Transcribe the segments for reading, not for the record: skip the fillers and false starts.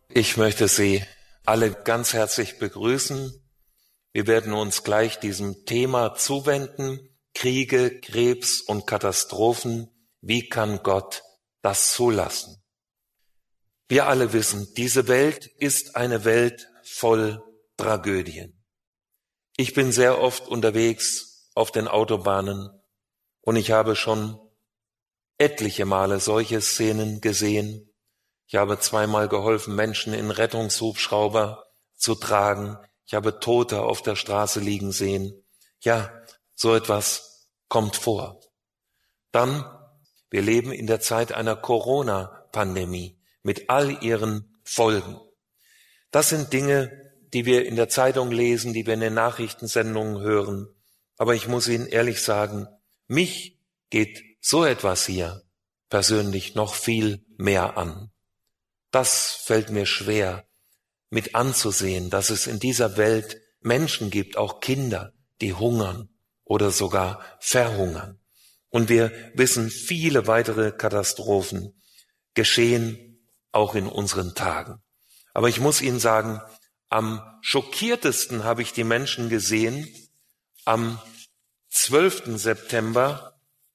Ich möchte Sie alle ganz herzlich begrüßen. Wir werden uns gleich diesem Thema zuwenden: Kriege, Krebs und Katastrophen. Wie kann Gott das zulassen? Wir alle wissen, diese Welt ist eine Welt voll Tragödien. Ich bin sehr oft unterwegs auf den Autobahnen und ich habe schon etliche Male solche Szenen gesehen. Ich habe 2-mal geholfen, Menschen in Rettungshubschrauber zu tragen. Ich habe Tote auf der Straße liegen sehen. Ja, so etwas kommt vor. Dann, wir leben in der Zeit einer Corona-Pandemie mit all ihren Folgen. Das sind Dinge, die wir in der Zeitung lesen, die wir in den Nachrichtensendungen hören. Aber ich muss Ihnen ehrlich sagen, mich geht so etwas hier persönlich noch viel mehr an. Das fällt mir schwer mit anzusehen, dass es in dieser Welt Menschen gibt, auch Kinder, die hungern oder sogar verhungern. Und wir wissen, viele weitere Katastrophen geschehen auch in unseren Tagen. Aber ich muss Ihnen sagen, am schockiertesten habe ich die Menschen gesehen am 12. September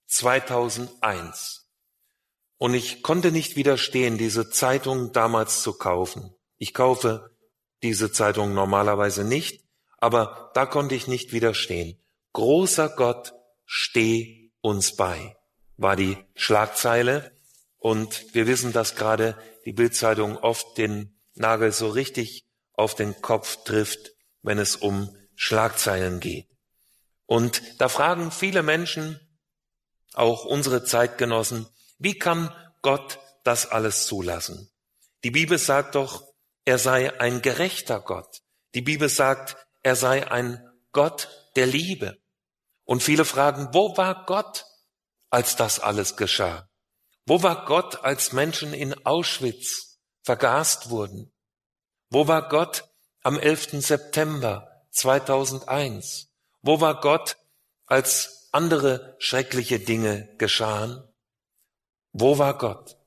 2001. Und ich konnte nicht widerstehen, diese Zeitung damals zu kaufen. Ich kaufe diese Zeitung normalerweise nicht, aber da konnte ich nicht widerstehen. Großer Gott, steh uns bei, war die Schlagzeile. Und wir wissen, dass gerade die Bild-Zeitung oft den Nagel so richtig auf den Kopf trifft, wenn es um Schlagzeilen geht. Und da fragen viele Menschen, auch unsere Zeitgenossen, wie kann Gott das alles zulassen? Die Bibel sagt doch, er sei ein gerechter Gott. Die Bibel sagt, er sei ein Gott der Liebe. Und viele fragen, wo war Gott, als das alles geschah? Wo war Gott, als Menschen in Auschwitz vergast wurden? Wo war Gott am 11. September 2001? Wo war Gott, als andere schreckliche Dinge geschahen? Wo war Gott?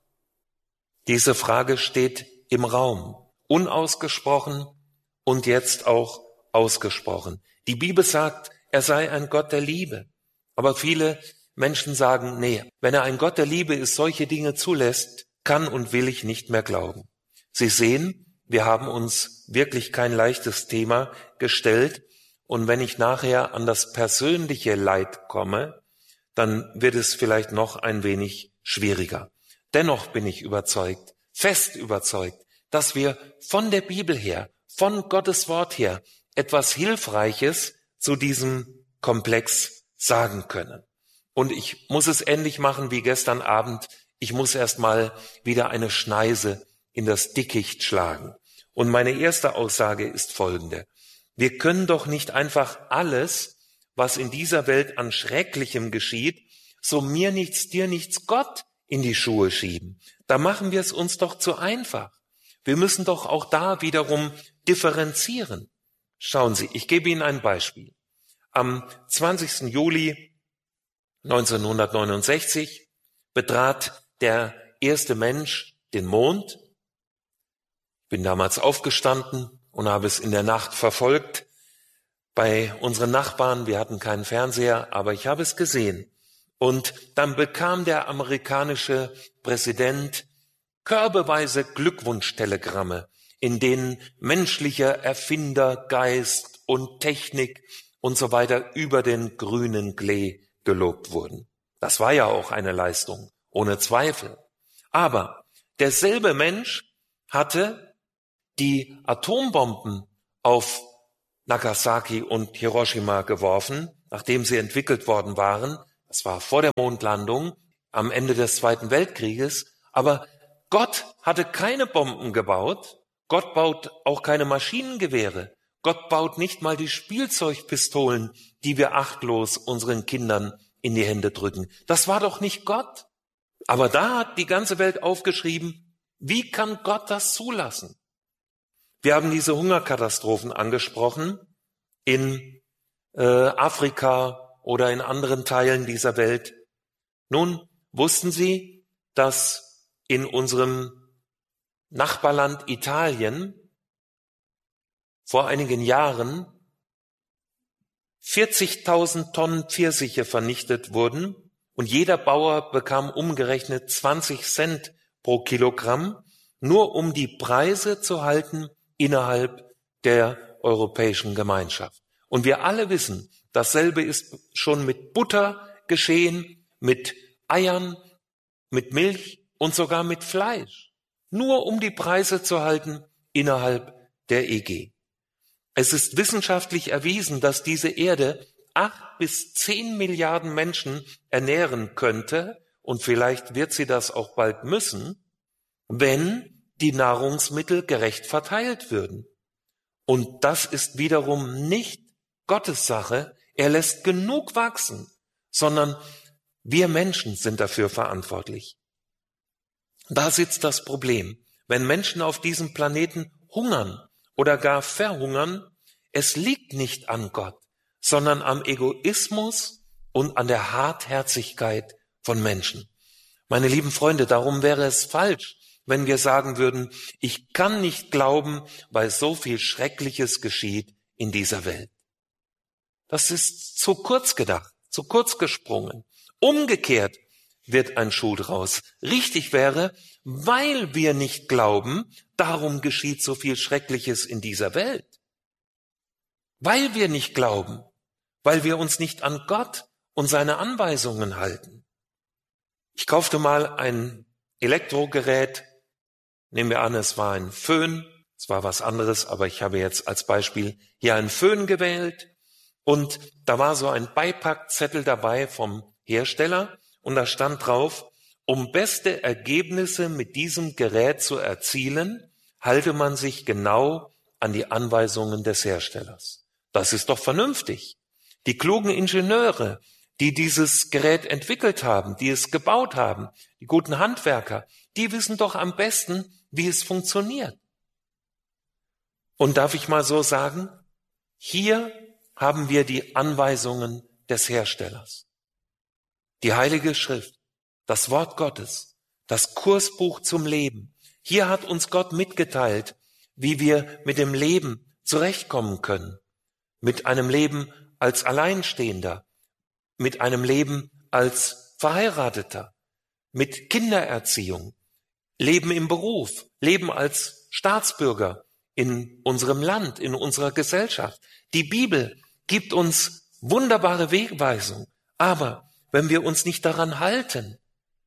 Diese Frage steht im Raum, unausgesprochen und jetzt auch ausgesprochen. Die Bibel sagt, er sei ein Gott der Liebe. Aber viele Menschen sagen, nee, wenn er ein Gott der Liebe ist, solche Dinge zulässt, kann und will ich nicht mehr glauben. Sie sehen, wir haben uns wirklich kein leichtes Thema gestellt. Und wenn ich nachher an das persönliche Leid komme, dann wird es vielleicht noch ein wenig schwieriger. Dennoch bin ich überzeugt, fest überzeugt, dass wir von der Bibel her, von Gottes Wort her, etwas Hilfreiches zu diesem Komplex sagen können. Und ich muss es ähnlich machen wie gestern Abend. Ich muss erst mal wieder eine Schneise in das Dickicht schlagen. Und meine erste Aussage ist folgende. Wir können doch nicht einfach alles, was in dieser Welt an Schrecklichem geschieht, so mir nichts, dir nichts, Gott in die Schuhe schieben. Da machen wir es uns doch zu einfach. Wir müssen doch auch da wiederum differenzieren. Schauen Sie, ich gebe Ihnen ein Beispiel. Am 20. Juli 1969 betrat der erste Mensch den Mond. Ich bin damals aufgestanden und habe es in der Nacht verfolgt. Bei unseren Nachbarn, wir hatten keinen Fernseher, aber ich habe es gesehen. Und dann bekam der amerikanische Präsident körbeweise Glückwunschtelegramme, in denen menschlicher Erfindergeist und Technik und so weiter über den grünen Klee gelobt wurden. Das war ja auch eine Leistung, ohne Zweifel. Aber derselbe Mensch hatte die Atombomben auf Nagasaki und Hiroshima geworfen, nachdem sie entwickelt worden waren. Das war vor der Mondlandung, am Ende des Zweiten Weltkrieges. Aber Gott hatte keine Bomben gebaut. Gott baut auch keine Maschinengewehre. Gott baut nicht mal die Spielzeugpistolen, die wir achtlos unseren Kindern in die Hände drücken. Das war doch nicht Gott. Aber da hat die ganze Welt aufgeschrieben, wie kann Gott das zulassen? Wir haben diese Hungerkatastrophen angesprochen in Afrika oder in anderen Teilen dieser Welt. Nun, wussten Sie, dass in unserem Nachbarland Italien vor einigen Jahren 40.000 Tonnen Pfirsiche vernichtet wurden und jeder Bauer bekam umgerechnet 20 Cent pro Kilogramm, nur um die Preise zu halten innerhalb der Europäischen Gemeinschaft. Und wir alle wissen, dasselbe ist schon mit Butter geschehen, mit Eiern, mit Milch und sogar mit Fleisch, nur um die Preise zu halten innerhalb der EG. Es ist wissenschaftlich erwiesen, dass diese Erde 8 bis 10 Milliarden Menschen ernähren könnte, und vielleicht wird sie das auch bald müssen, wenn die Nahrungsmittel gerecht verteilt würden. Und das ist wiederum nicht Gottes Sache. Er lässt genug wachsen, sondern wir Menschen sind dafür verantwortlich. Da sitzt das Problem. Wenn Menschen auf diesem Planeten hungern oder gar verhungern, es liegt nicht an Gott, sondern am Egoismus und an der Hartherzigkeit von Menschen. Meine lieben Freunde, darum wäre es falsch, wenn wir sagen würden, ich kann nicht glauben, weil so viel Schreckliches geschieht in dieser Welt. Das ist zu kurz gedacht, zu kurz gesprungen. Umgekehrt wird ein Schuh draus. Richtig wäre, weil wir nicht glauben, darum geschieht so viel Schreckliches in dieser Welt. Weil wir nicht glauben, weil wir uns nicht an Gott und seine Anweisungen halten. Ich kaufte mal ein Elektrogerät, nehmen wir an, es war ein Föhn, es war was anderes, aber ich habe jetzt als Beispiel hier einen Föhn gewählt und da war so ein Beipackzettel dabei vom Hersteller und da stand drauf, um beste Ergebnisse mit diesem Gerät zu erzielen, halte man sich genau an die Anweisungen des Herstellers. Das ist doch vernünftig. Die klugen Ingenieure, die dieses Gerät entwickelt haben, die es gebaut haben, die guten Handwerker, die wissen doch am besten, wie es funktioniert. Und darf ich mal so sagen, hier haben wir die Anweisungen des Herstellers. Die Heilige Schrift, das Wort Gottes, das Kursbuch zum Leben. Hier hat uns Gott mitgeteilt, wie wir mit dem Leben zurechtkommen können. Mit einem Leben als Alleinstehender, mit einem Leben als Verheirateter, mit Kindererziehung, Leben im Beruf, Leben als Staatsbürger in unserem Land, in unserer Gesellschaft. Die Bibel gibt uns wunderbare Wegweisung, aber wenn wir uns nicht daran halten,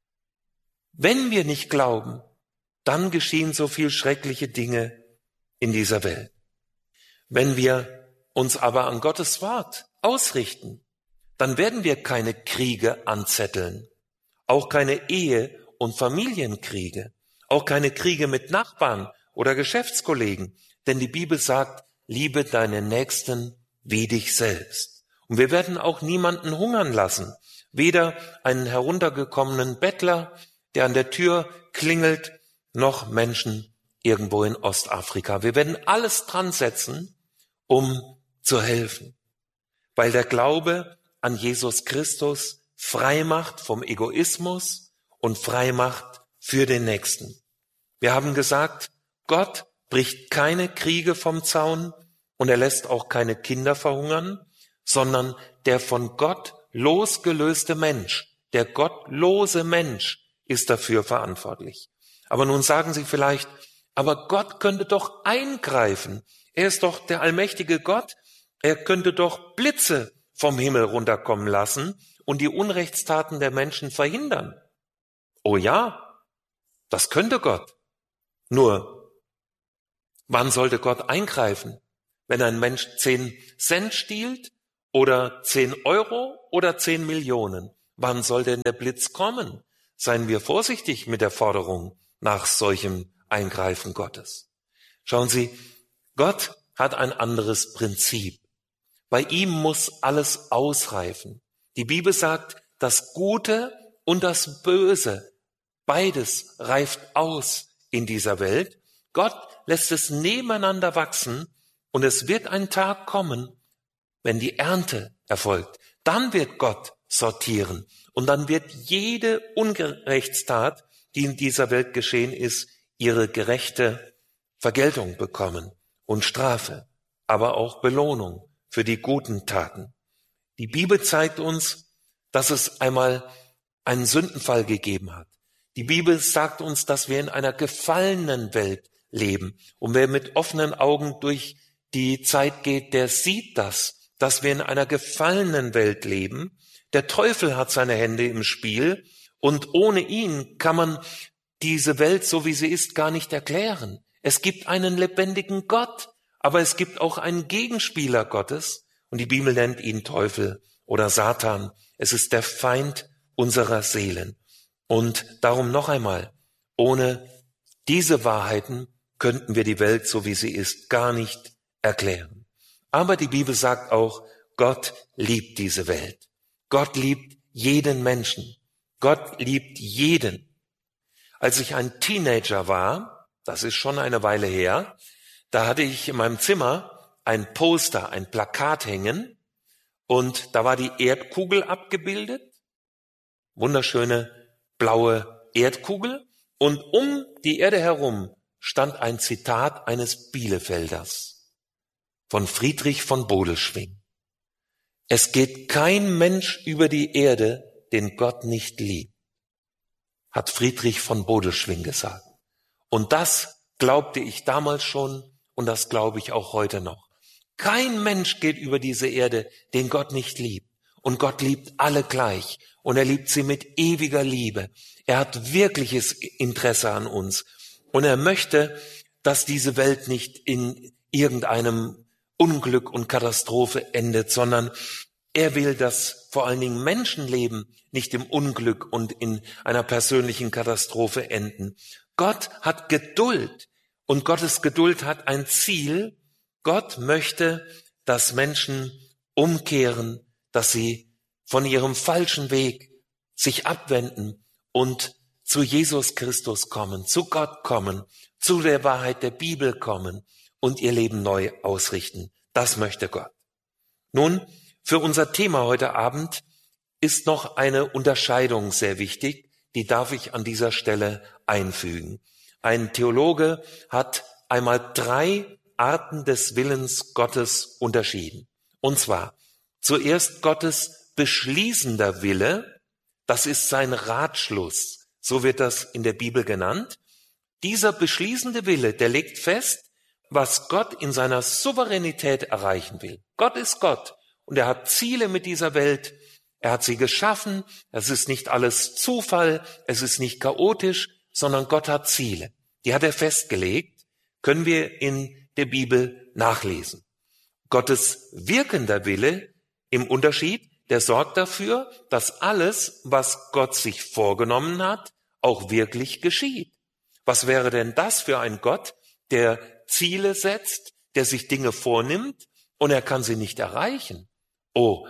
wenn wir nicht glauben, dann geschehen so viel schreckliche Dinge in dieser Welt. Wenn wir uns aber an Gottes Wort ausrichten, dann werden wir keine Kriege anzetteln, auch keine Ehe- und Familienkriege, auch keine Kriege mit Nachbarn oder Geschäftskollegen, denn die Bibel sagt, liebe deine Nächsten wie dich selbst. Und wir werden auch niemanden hungern lassen, weder einen heruntergekommenen Bettler, der an der Tür klingelt, noch Menschen irgendwo in Ostafrika. Wir werden alles dran setzen, um zu helfen, weil der Glaube an Jesus Christus frei macht vom Egoismus und frei macht für den Nächsten. Wir haben gesagt, Gott bricht keine Kriege vom Zaun und er lässt auch keine Kinder verhungern, sondern der von Gott losgelöste Mensch, der gottlose Mensch ist dafür verantwortlich. Aber nun sagen Sie vielleicht, aber Gott könnte doch eingreifen. Er ist doch der allmächtige Gott. Er könnte doch Blitze vom Himmel runterkommen lassen und die Unrechtstaten der Menschen verhindern. Oh ja, das könnte Gott. Nur, wann sollte Gott eingreifen? Wenn ein Mensch 10 Cent stiehlt oder 10 Euro oder 10 Millionen? Wann soll denn der Blitz kommen? Seien wir vorsichtig mit der Forderung nach solchem Eingreifen Gottes. Schauen Sie, Gott hat ein anderes Prinzip. Bei ihm muss alles ausreifen. Die Bibel sagt, das Gute und das Böse, beides reift aus in dieser Welt. Gott lässt es nebeneinander wachsen und es wird ein Tag kommen, wenn die Ernte erfolgt. Dann wird Gott sortieren und dann wird jede Unrechtstat, die in dieser Welt geschehen ist, ihre gerechte Vergeltung bekommen und Strafe, aber auch Belohnung für die guten Taten. Die Bibel zeigt uns, dass es einmal einen Sündenfall gegeben hat. Die Bibel sagt uns, dass wir in einer gefallenen Welt leben. Und wer mit offenen Augen durch die Zeit geht, der sieht das, dass wir in einer gefallenen Welt leben. Der Teufel hat seine Hände im Spiel und ohne ihn kann man diese Welt, so wie sie ist, gar nicht erklären. Es gibt einen lebendigen Gott, aber es gibt auch einen Gegenspieler Gottes und die Bibel nennt ihn Teufel oder Satan. Es ist der Feind unserer Seelen. Und darum noch einmal, ohne diese Wahrheiten könnten wir die Welt, so wie sie ist, gar nicht erklären. Aber die Bibel sagt auch, Gott liebt diese Welt. Gott liebt jeden Menschen. Gott liebt jeden. Als ich ein Teenager war, das ist schon eine Weile her, da hatte ich in meinem Zimmer ein Poster, ein Plakat hängen und da war die Erdkugel abgebildet, wunderschöne blaue Erdkugel und um die Erde herum stand ein Zitat eines Bielefelders von Friedrich von Bodelschwingh. Es geht kein Mensch über die Erde, den Gott nicht liebt, hat Friedrich von Bodelschwingh gesagt. Und das glaubte ich damals schon und das glaube ich auch heute noch. Kein Mensch geht über diese Erde, den Gott nicht liebt. Und Gott liebt alle gleich und er liebt sie mit ewiger Liebe. Er hat wirkliches Interesse an uns und er möchte, dass diese Welt nicht in irgendeinem Unglück und Katastrophe endet, sondern er will, dass vor allen Dingen Menschenleben nicht im Unglück und in einer persönlichen Katastrophe enden. Gott hat Geduld und Gottes Geduld hat ein Ziel. Gott möchte, dass Menschen umkehren, dass sie von ihrem falschen Weg sich abwenden und zu Jesus Christus kommen, zu Gott kommen, zu der Wahrheit der Bibel kommen und ihr Leben neu ausrichten. Das möchte Gott. Nun, für unser Thema heute Abend ist noch eine Unterscheidung sehr wichtig, die darf ich an dieser Stelle einfügen. Ein Theologe hat einmal 3 Arten des Willens Gottes unterschieden. Und zwar zuerst Gottes beschließender Wille, das ist sein Ratschluss, so wird das in der Bibel genannt. Dieser beschließende Wille, der legt fest, was Gott in seiner Souveränität erreichen will. Gott ist Gott und er hat Ziele mit dieser Welt. Er hat sie geschaffen. Es ist nicht alles Zufall, es ist nicht chaotisch, sondern Gott hat Ziele. Die hat er festgelegt, können wir in der Bibel nachlesen. Gottes wirkender Wille im Unterschied, der sorgt dafür, dass alles, was Gott sich vorgenommen hat, auch wirklich geschieht. Was wäre denn das für ein Gott, der Ziele setzt, der sich Dinge vornimmt und er kann sie nicht erreichen? Oh,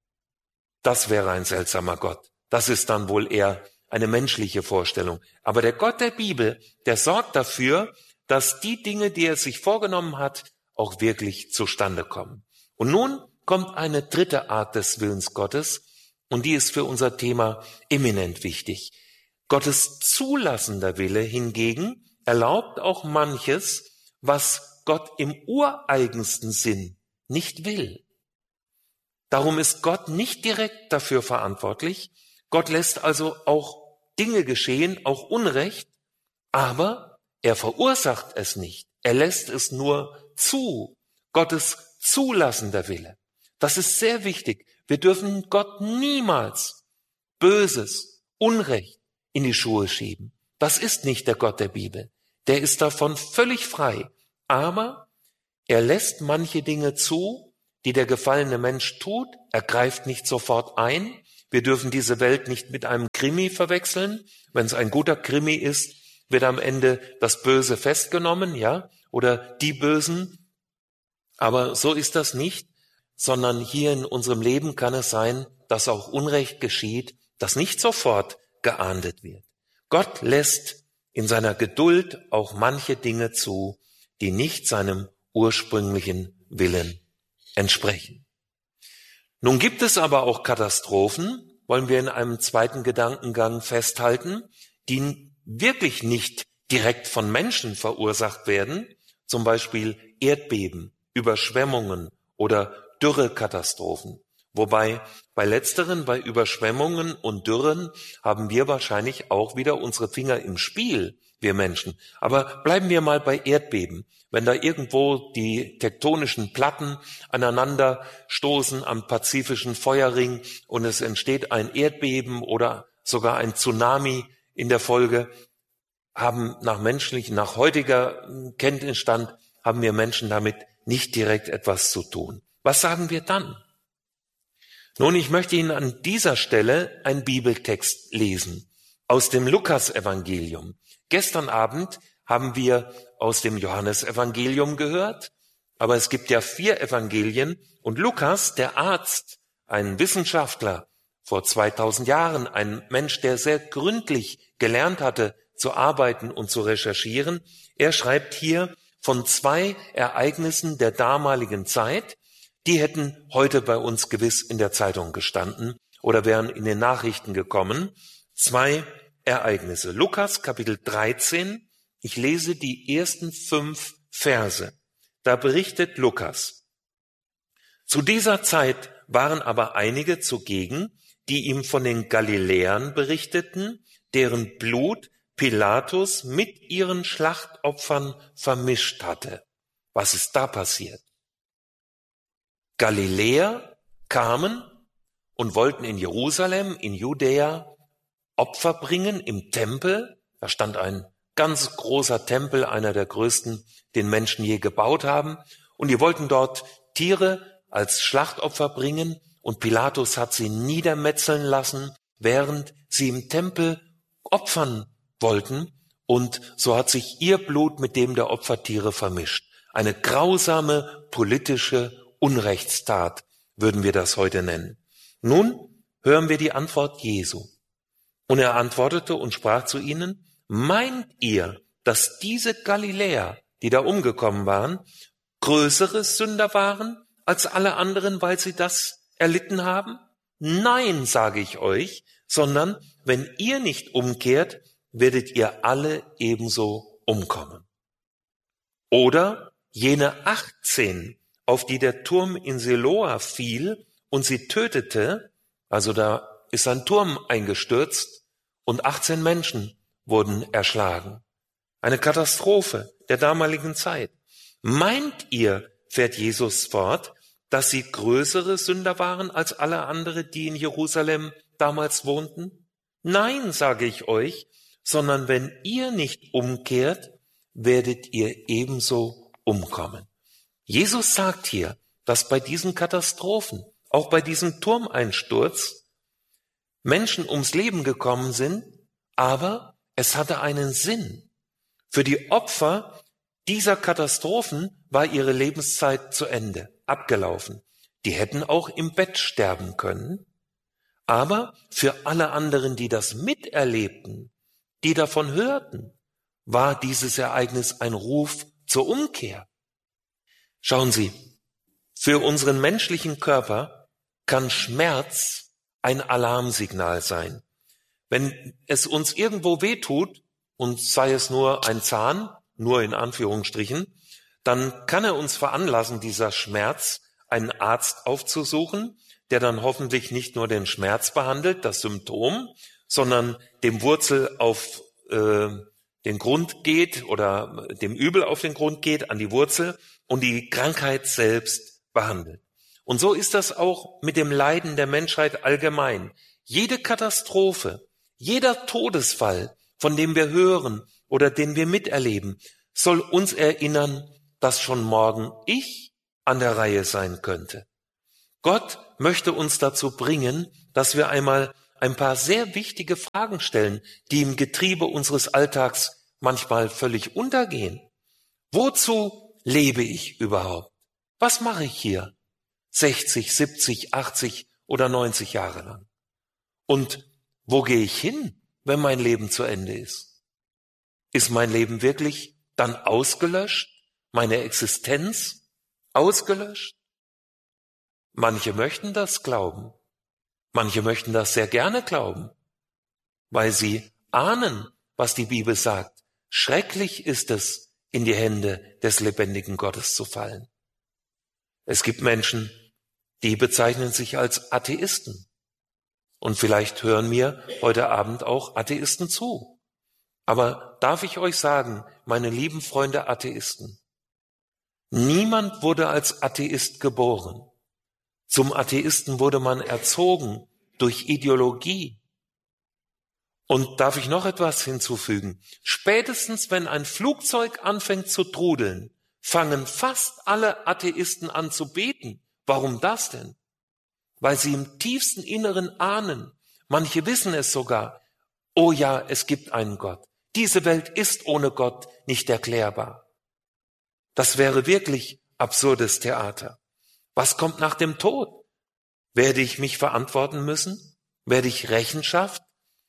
das wäre ein seltsamer Gott. Das ist dann wohl eher eine menschliche Vorstellung. Aber der Gott der Bibel, der sorgt dafür, dass die Dinge, die er sich vorgenommen hat, auch wirklich zustande kommen. Und nun kommt eine dritte Art des Willens Gottes und die ist für unser Thema eminent wichtig. Gottes zulassender Wille hingegen erlaubt auch manches, was Gott im ureigensten Sinn nicht will. Darum ist Gott nicht direkt dafür verantwortlich. Gott lässt also auch Dinge geschehen, auch Unrecht, aber er verursacht es nicht. Er lässt es nur zu. Gottes zulassender Wille. Das ist sehr wichtig. Wir dürfen Gott niemals Böses, Unrecht in die Schuhe schieben. Das ist nicht der Gott der Bibel. Der ist davon völlig frei. Aber er lässt manche Dinge zu, die der gefallene Mensch tut. Er greift nicht sofort ein. Wir dürfen diese Welt nicht mit einem Krimi verwechseln. Wenn es ein guter Krimi ist, wird am Ende das Böse festgenommen, ja, oder die Bösen. Aber so ist das nicht, sondern hier in unserem Leben kann es sein, dass auch Unrecht geschieht, das nicht sofort geahndet wird. Gott lässt in seiner Geduld auch manche Dinge zu, die nicht seinem ursprünglichen Willen entsprechen. Nun gibt es aber auch Katastrophen, wollen wir in einem zweiten Gedankengang festhalten, die wirklich nicht direkt von Menschen verursacht werden, zum Beispiel Erdbeben, Überschwemmungen oder Dürrekatastrophen. Wobei bei letzteren, bei Überschwemmungen und Dürren, haben wir wahrscheinlich auch wieder unsere Finger im Spiel, wir Menschen. Aber bleiben wir mal bei Erdbeben. Wenn da irgendwo die tektonischen Platten aneinander stoßen am Pazifischen Feuerring und es entsteht ein Erdbeben oder sogar ein Tsunami in der Folge, nach heutiger Kenntnisstand, haben wir Menschen damit nicht direkt etwas zu tun. Was sagen wir dann? Nun, ich möchte Ihnen an dieser Stelle einen Bibeltext lesen aus dem Lukas-Evangelium. Gestern Abend haben wir aus dem Johannesevangelium gehört, aber es gibt ja 4 Evangelien und Lukas, der Arzt, ein Wissenschaftler vor 2000 Jahren, ein Mensch, der sehr gründlich gelernt hatte, zu arbeiten und zu recherchieren, er schreibt hier von 2 Ereignissen der damaligen Zeit, die hätten heute bei uns gewiss in der Zeitung gestanden oder wären in den Nachrichten gekommen. 2 Ereignisse. Lukas Kapitel 13, ich lese die ersten 5 Verse. Da berichtet Lukas: Zu dieser Zeit waren aber einige zugegen, die ihm von den Galiläern berichteten, deren Blut Pilatus mit ihren Schlachtopfern vermischt hatte. Was ist da passiert? Galiläer kamen und wollten in Jerusalem, in Judäa, Opfer bringen im Tempel. Da stand ein ganz großer Tempel, einer der größten, den Menschen je gebaut haben. Und die wollten dort Tiere als Schlachtopfer bringen. Und Pilatus hat sie niedermetzeln lassen, während sie im Tempel opfern wollten. Und so hat sich ihr Blut mit dem der Opfertiere vermischt. Eine grausame politische Unrechtstat, würden wir das heute nennen. Nun hören wir die Antwort Jesu. Und er antwortete und sprach zu ihnen: Meint ihr, dass diese Galiläer, die da umgekommen waren, größere Sünder waren als alle anderen, weil sie das erlitten haben? Nein, sage ich euch, sondern wenn ihr nicht umkehrt, werdet ihr alle ebenso umkommen. Oder jene 18, auf die der Turm in Siloa fiel und sie tötete, also da ist ein Turm eingestürzt und 18 Menschen wurden erschlagen. Eine Katastrophe der damaligen Zeit. Meint ihr, fährt Jesus fort, dass sie größere Sünder waren als alle anderen, die in Jerusalem damals wohnten? Nein, sage ich euch, sondern wenn ihr nicht umkehrt, werdet ihr ebenso umkommen. Jesus sagt hier, dass bei diesen Katastrophen, auch bei diesem Turmeinsturz, Menschen ums Leben gekommen sind, aber es hatte einen Sinn. Für die Opfer dieser Katastrophen war ihre Lebenszeit zu Ende, abgelaufen. Die hätten auch im Bett sterben können, aber für alle anderen, die das miterlebten, die davon hörten, war dieses Ereignis ein Ruf zur Umkehr. Schauen Sie, für unseren menschlichen Körper kann Schmerz ein Alarmsignal sein. Wenn es uns irgendwo wehtut, und sei es nur ein Zahn, nur in Anführungsstrichen, dann kann er uns veranlassen, dieser Schmerz, einen Arzt aufzusuchen, der dann hoffentlich nicht nur den Schmerz behandelt, das Symptom, sondern dem Wurzel auf den Grund geht oder dem Übel auf den Grund geht, an die Wurzel und die Krankheit selbst behandelt. Und so ist das auch mit dem Leiden der Menschheit allgemein. Jede Katastrophe, jeder Todesfall, von dem wir hören oder den wir miterleben, soll uns erinnern, dass schon morgen ich an der Reihe sein könnte. Gott möchte uns dazu bringen, dass wir einmal ein paar sehr wichtige Fragen stellen, die im Getriebe unseres Alltags manchmal völlig untergehen. Wozu lebe ich überhaupt? Was mache ich hier? 60, 70, 80 oder 90 Jahre lang. Und wo gehe ich hin, wenn mein Leben zu Ende ist? Ist mein Leben wirklich dann ausgelöscht? Meine Existenz ausgelöscht? Manche möchten das glauben. Manche möchten das sehr gerne glauben, weil sie ahnen, was die Bibel sagt, Schrecklich ist es, in die Hände des lebendigen Gottes zu fallen. Es gibt Menschen, die bezeichnen sich als Atheisten. Und vielleicht hören mir heute Abend auch Atheisten zu. Aber darf ich euch sagen, meine lieben Freunde Atheisten, niemand wurde als Atheist geboren. Zum Atheisten wurde man erzogen durch Ideologie. Und darf ich noch etwas hinzufügen? Spätestens, wenn ein Flugzeug anfängt zu trudeln, fangen fast alle Atheisten an zu beten. Warum das denn? Weil sie im tiefsten Inneren ahnen, manche wissen es sogar, oh ja, es gibt einen Gott. Diese Welt ist ohne Gott nicht erklärbar. Das wäre wirklich absurdes Theater. Was kommt nach dem Tod? Werde ich mich verantworten müssen? Werde ich Rechenschaft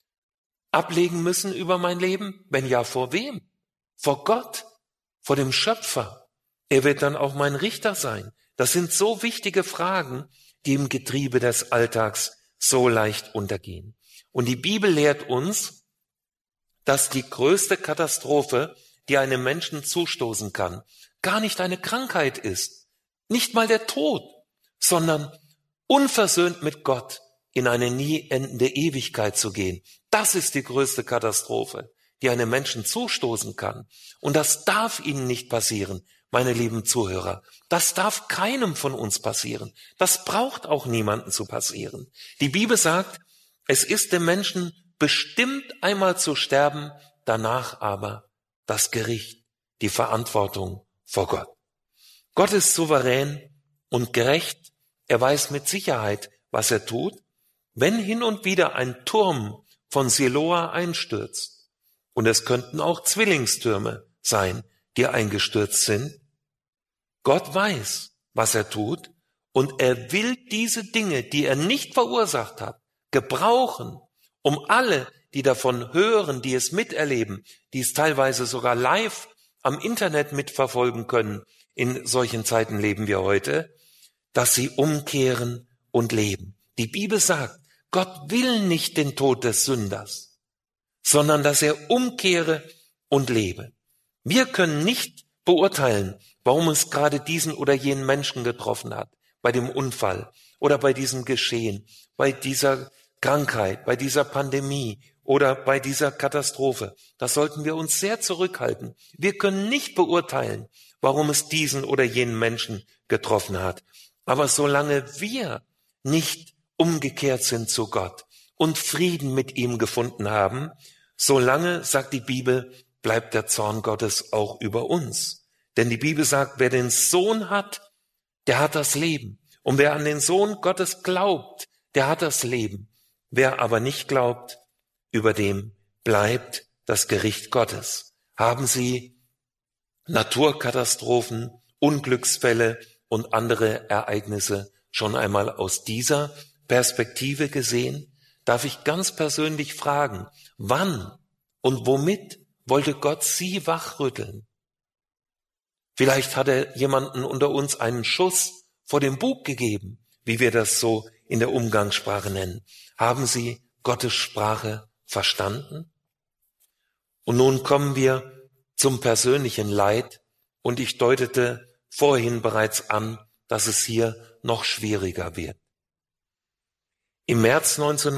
ablegen müssen über mein Leben? Wenn ja, vor wem? Vor Gott, vor dem Schöpfer. Er wird dann auch mein Richter sein. Das sind so wichtige Fragen, die im Getriebe des Alltags so leicht untergehen. Und die Bibel lehrt uns, dass die größte Katastrophe, die einem Menschen zustoßen kann, gar nicht eine Krankheit ist, nicht mal der Tod, sondern unversöhnt mit Gott in eine nie endende Ewigkeit zu gehen. Das ist die größte Katastrophe, die einem Menschen zustoßen kann. Und das darf Ihnen nicht passieren, meine lieben Zuhörer. Das darf keinem von uns passieren. Das braucht auch niemandem zu passieren. Die Bibel sagt, es ist dem Menschen bestimmt einmal zu sterben, danach aber das Gericht, die Verantwortung vor Gott. Gott ist souverän und gerecht. Er weiß mit Sicherheit, was er tut. Wenn hin und wieder ein Turm von Siloa einstürzt, und es könnten auch Zwillingstürme sein, die eingestürzt sind, Gott weiß, was er tut, und er will diese Dinge, die er nicht verursacht hat, gebrauchen, um alle, die davon hören, die es miterleben, die es teilweise sogar live am Internet mitverfolgen können, in solchen Zeiten leben wir heute, dass sie umkehren und leben. Die Bibel sagt, Gott will nicht den Tod des Sünders, sondern dass er umkehre und lebe. Wir können nicht beurteilen, warum es gerade diesen oder jenen Menschen getroffen hat, bei dem Unfall oder bei diesem Geschehen, bei dieser Krankheit, bei dieser Pandemie oder bei dieser Katastrophe. Das sollten wir uns sehr zurückhalten. Wir können nicht beurteilen, warum es diesen oder jenen Menschen getroffen hat. Aber solange wir nicht umgekehrt sind zu Gott und Frieden mit ihm gefunden haben, solange, sagt die Bibel, bleibt der Zorn Gottes auch über uns. Denn die Bibel sagt, wer den Sohn hat, der hat das Leben. Und wer an den Sohn Gottes glaubt, der hat das Leben. Wer aber nicht glaubt, über dem bleibt das Gericht Gottes. Haben Sie Naturkatastrophen, Unglücksfälle und andere Ereignisse schon einmal aus dieser Perspektive gesehen? Darf ich ganz persönlich fragen, wann und womit wollte Gott Sie wachrütteln? Vielleicht hat er jemanden unter uns einen Schuss vor dem Bug gegeben, wie wir das so in der Umgangssprache nennen. Haben Sie Gottes Sprache verstanden? Und nun kommen wir zum persönlichen Leid, und ich deutete vorhin bereits an, dass es hier noch schwieriger wird. Im März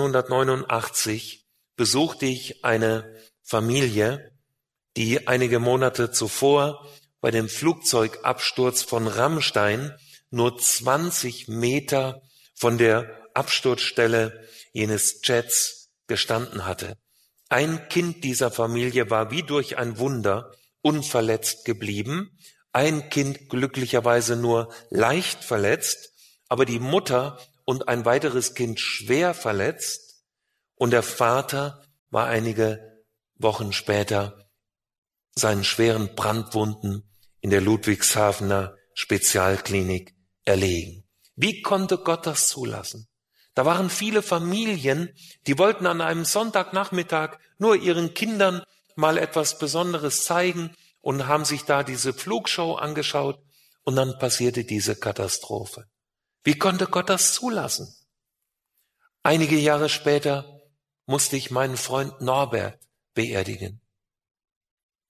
1989 besuchte ich eine Familie, die einige Monate zuvor bei dem Flugzeugabsturz von Ramstein nur 20 Meter von der Absturzstelle jenes Jets gestanden hatte. Ein Kind dieser Familie war wie durch ein Wunder unverletzt geblieben, ein Kind glücklicherweise nur leicht verletzt, aber die Mutter und ein weiteres Kind schwer verletzt, und der Vater war einige Wochen später seinen schweren Brandwunden in der Ludwigshafener Spezialklinik erlegen. Wie konnte Gott das zulassen? Da waren viele Familien, die wollten an einem Sonntagnachmittag nur ihren Kindern mal etwas Besonderes zeigen und haben sich da diese Flugshow angeschaut, und dann passierte diese Katastrophe. Wie konnte Gott das zulassen? Einige Jahre später musste ich meinen Freund Norbert beerdigen.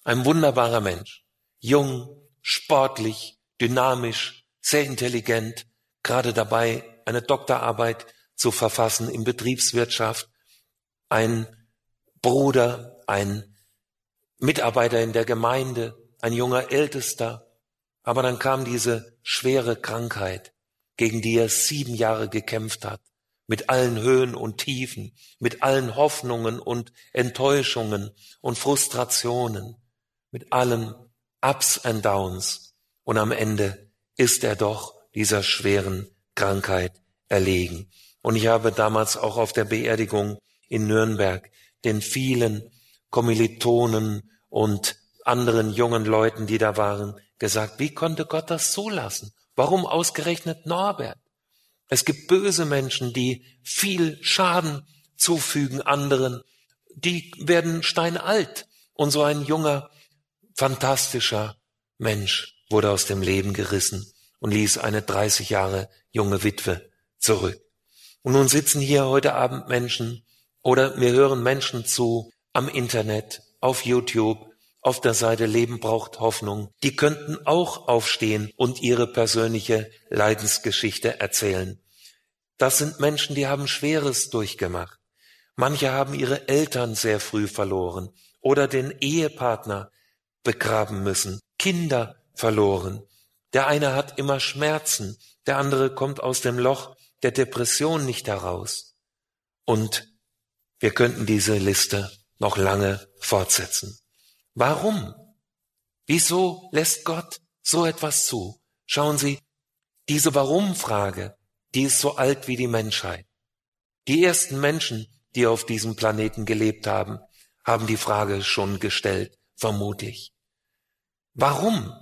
Ein wunderbarer Mensch. Jung, sportlich, dynamisch, sehr intelligent, gerade dabei, eine Doktorarbeit zu verfassen in Betriebswirtschaft. Ein Bruder, ein Mitarbeiter in der Gemeinde, ein junger Ältester. Aber dann kam diese schwere Krankheit, gegen die er 7 Jahre gekämpft hat, mit allen Höhen und Tiefen, mit allen Hoffnungen und Enttäuschungen und Frustrationen, mit allen Ups and Downs. Und am Ende ist er doch dieser schweren Krankheit erlegen. Und ich habe damals auch auf der Beerdigung in Nürnberg den vielen Kommilitonen und anderen jungen Leuten, die da waren, gesagt, wie konnte Gott das zulassen? Warum ausgerechnet Norbert? Es gibt böse Menschen, die viel Schaden zufügen anderen. Die werden steinalt. Und so ein junger, fantastischer Mensch wurde aus dem Leben gerissen und ließ eine 30 Jahre junge Witwe zurück. Und nun sitzen hier heute Abend Menschen oder mir hören Menschen zu am Internet, auf YouTube, auf der Seite Leben braucht Hoffnung. Die könnten auch aufstehen und ihre persönliche Leidensgeschichte erzählen. Das sind Menschen, die haben Schweres durchgemacht. Manche haben ihre Eltern sehr früh verloren oder den Ehepartner begraben müssen, Kinder verloren. Der eine hat immer Schmerzen, der andere kommt aus dem Loch der Depression nicht heraus. Und wir könnten diese Liste noch lange fortsetzen. Warum? Wieso lässt Gott so etwas zu? Schauen Sie, diese Warum-Frage, die ist so alt wie die Menschheit. Die ersten Menschen, die auf diesem Planeten gelebt haben, haben die Frage schon gestellt, vermute ich. Warum?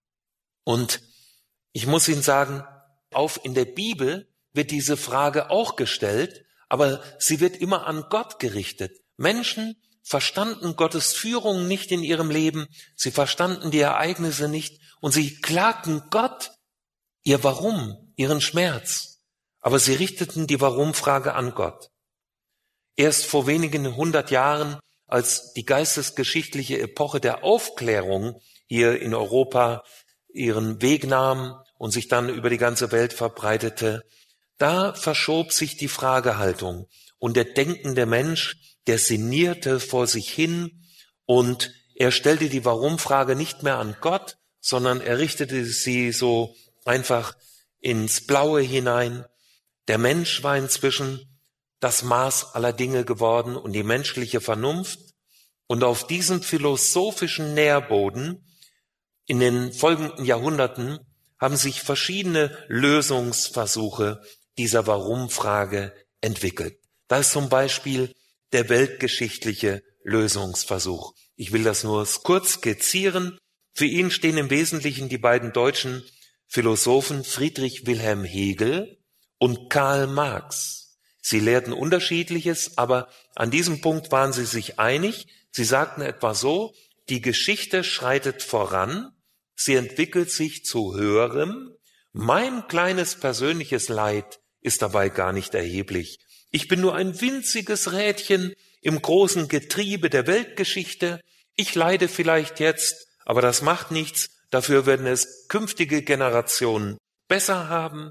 Und ich muss Ihnen sagen, in der Bibel wird diese Frage auch gestellt, aber sie wird immer an Gott gerichtet. Menschen verstanden Gottes Führung nicht in ihrem Leben, sie verstanden die Ereignisse nicht und sie klagten Gott ihr Warum, ihren Schmerz. Aber sie richteten die Warum-Frage an Gott. Erst vor wenigen 100 Jahren, als die geistesgeschichtliche Epoche der Aufklärung hier in Europa ihren Weg nahm und sich dann über die ganze Welt verbreitete, da verschob sich die Fragehaltung und der denkende Mensch, der sinnierte vor sich hin und er stellte die Warum-Frage nicht mehr an Gott, sondern er richtete sie so einfach ins Blaue hinein. Der Mensch war inzwischen das Maß aller Dinge geworden und die menschliche Vernunft. Und auf diesem philosophischen Nährboden in den folgenden Jahrhunderten haben sich verschiedene Lösungsversuche dieser Warum-Frage entwickelt. Da ist zum Beispiel der weltgeschichtliche Lösungsversuch. Ich will das nur kurz skizzieren. Für ihn stehen im Wesentlichen die beiden deutschen Philosophen Friedrich Wilhelm Hegel und Karl Marx. Sie lehrten Unterschiedliches, aber an diesem Punkt waren sie sich einig. Sie sagten etwa so, die Geschichte schreitet voran, sie entwickelt sich zu Höherem. Mein kleines persönliches Leid ist dabei gar nicht erheblich. Ich bin nur ein winziges Rädchen im großen Getriebe der Weltgeschichte. Ich leide vielleicht jetzt, aber das macht nichts. Dafür werden es künftige Generationen besser haben.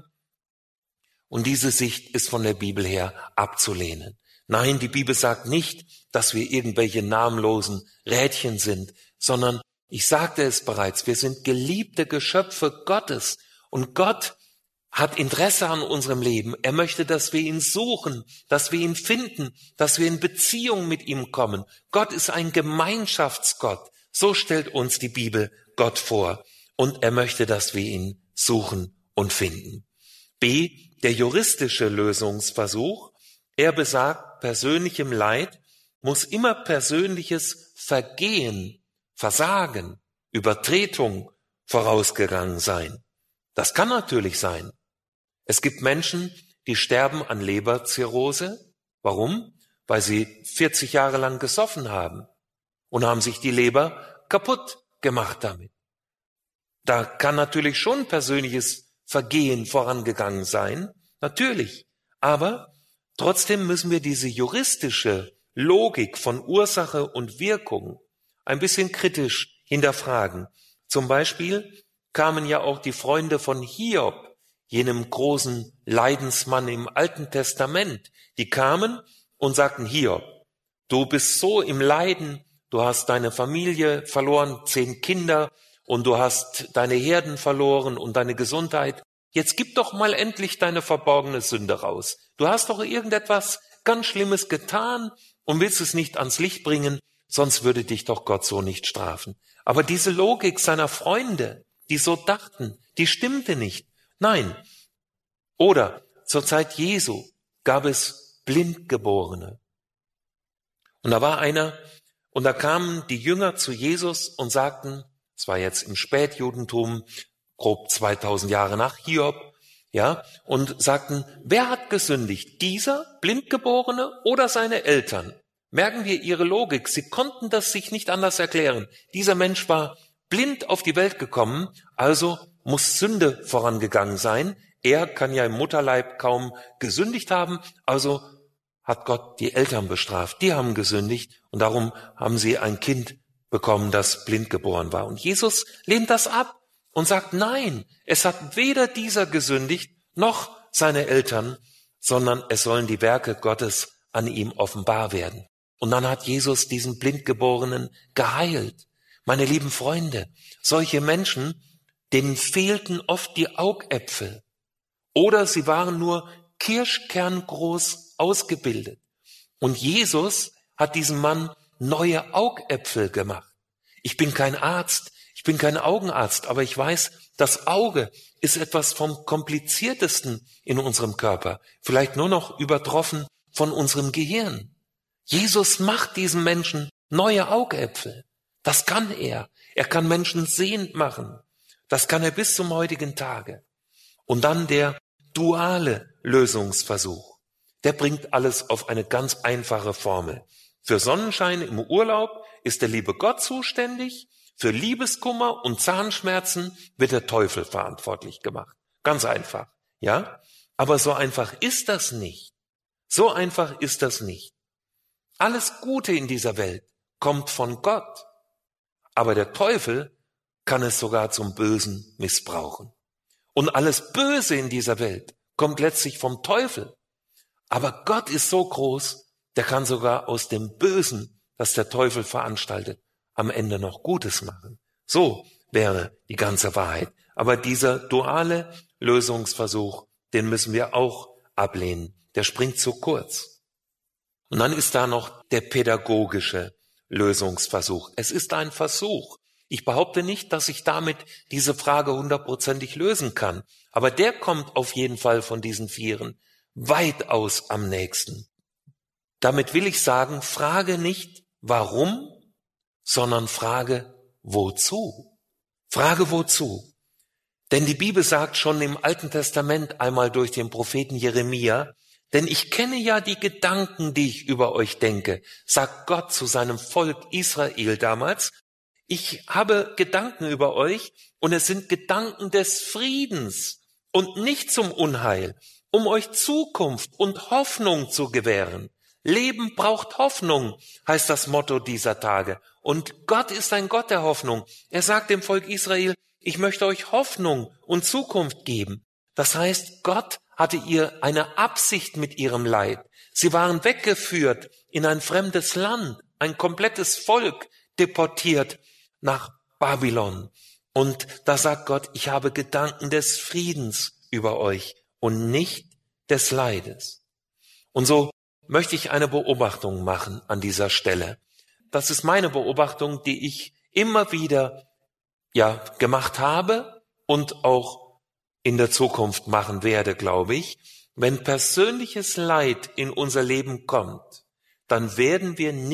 Und diese Sicht ist von der Bibel her abzulehnen. Nein, die Bibel sagt nicht, dass wir irgendwelche namenlosen Rädchen sind, sondern, ich sagte es bereits, wir sind geliebte Geschöpfe Gottes und Gott hat Interesse an unserem Leben. Er möchte, dass wir ihn suchen, dass wir ihn finden, dass wir in Beziehung mit ihm kommen. Gott ist ein Gemeinschaftsgott. So stellt uns die Bibel Gott vor. Und er möchte, dass wir ihn suchen und finden. B, der juristische Lösungsversuch. Er besagt, persönlichem Leid muss immer persönliches Vergehen, Versagen, Übertretung vorausgegangen sein. Das kann natürlich sein. Es gibt Menschen, die sterben an Leberzirrhose. Warum? Weil sie 40 Jahre lang gesoffen haben und haben sich die Leber kaputt gemacht damit. Da kann natürlich schon persönliches Vergehen vorangegangen sein, natürlich. Aber trotzdem müssen wir diese juristische Logik von Ursache und Wirkung, ein bisschen kritisch hinterfragen. Zum Beispiel kamen ja auch die Freunde von Hiob, jenem großen Leidensmann im Alten Testament, die kamen und sagten, Hiob, du bist so im Leiden, du hast deine Familie verloren, 10 Kinder und du hast deine Herden verloren und deine Gesundheit. Jetzt gib doch mal endlich deine verborgene Sünde raus. Du hast doch irgendetwas ganz Schlimmes getan und willst es nicht ans Licht bringen, sonst würde dich doch Gott so nicht strafen. Aber diese Logik seiner Freunde, die so dachten, die stimmte nicht. Nein. Oder zur Zeit Jesu gab es Blindgeborene. Und da war einer, und da kamen die Jünger zu Jesus und sagten, es war jetzt im Spätjudentum, grob 2000 Jahre nach Hiob, ja, und sagten, wer hat gesündigt? Dieser Blindgeborene oder seine Eltern? Merken wir ihre Logik. Sie konnten das sich nicht anders erklären. Dieser Mensch war blind auf die Welt gekommen, also muss Sünde vorangegangen sein. Er kann ja im Mutterleib kaum gesündigt haben, also hat Gott die Eltern bestraft. Die haben gesündigt und darum haben sie ein Kind bekommen, das blind geboren war. Und Jesus lehnt das ab und sagt, nein, es hat weder dieser gesündigt noch seine Eltern, sondern es sollen die Werke Gottes an ihm offenbar werden. Und dann hat Jesus diesen Blindgeborenen geheilt. Meine lieben Freunde, solche Menschen, denen fehlten oft die Augäpfel oder sie waren nur kirschkerngroß ausgebildet. Und Jesus hat diesem Mann neue Augäpfel gemacht. Ich bin kein Arzt, ich bin kein Augenarzt, aber ich weiß, das Auge ist etwas vom Kompliziertesten in unserem Körper, vielleicht nur noch übertroffen von unserem Gehirn. Jesus macht diesen Menschen neue Augäpfel. Das kann er. Er kann Menschen sehend machen. Das kann er bis zum heutigen Tage. Und dann der duale Lösungsversuch. Der bringt alles auf eine ganz einfache Formel. Für Sonnenschein im Urlaub ist der liebe Gott zuständig. Für Liebeskummer und Zahnschmerzen wird der Teufel verantwortlich gemacht. Ganz einfach, ja? Aber so einfach ist das nicht. So einfach ist das nicht. Alles Gute in dieser Welt kommt von Gott. Aber der Teufel kann es sogar zum Bösen missbrauchen. Und alles Böse in dieser Welt kommt letztlich vom Teufel. Aber Gott ist so groß, der kann sogar aus dem Bösen, das der Teufel veranstaltet, am Ende noch Gutes machen. So wäre die ganze Wahrheit. Aber dieser duale Lösungsversuch, den müssen wir auch ablehnen. Der springt zu kurz. Und dann ist da noch der pädagogische Lösungsversuch. Es ist ein Versuch. Ich behaupte nicht, dass ich damit diese Frage 100%ig lösen kann. Aber der kommt auf jeden Fall von diesen Vieren weitaus am nächsten. Damit will ich sagen, frage nicht warum, sondern frage wozu. Frage wozu. Denn die Bibel sagt schon im Alten Testament einmal durch den Propheten Jeremia, denn ich kenne ja die Gedanken, die ich über euch denke, sagt Gott zu seinem Volk Israel damals. Ich habe Gedanken über euch und es sind Gedanken des Friedens und nicht zum Unheil, um euch Zukunft und Hoffnung zu gewähren. Leben braucht Hoffnung, heißt das Motto dieser Tage. Und Gott ist ein Gott der Hoffnung. Er sagt dem Volk Israel, ich möchte euch Hoffnung und Zukunft geben. Das heißt, Gott hatte ihr eine Absicht mit ihrem Leid. Sie waren weggeführt in ein fremdes Land, ein komplettes Volk deportiert nach Babylon. Und da sagt Gott, ich habe Gedanken des Friedens über euch und nicht des Leides. Und so möchte ich eine Beobachtung machen an dieser Stelle. Das ist meine Beobachtung, die ich immer wieder gemacht habe und auch in der Zukunft machen werde, glaube ich. Wenn persönliches Leid in unser Leben kommt, dann werden wir